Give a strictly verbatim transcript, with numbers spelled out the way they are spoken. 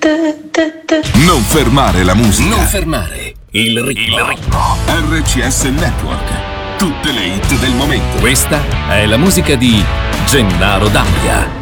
Non fermare la musica. Non fermare il ritmo. Il ritmo. R C S Network. Tutte le hit del momento. Questa è la musica di Gennaro D'Ambia.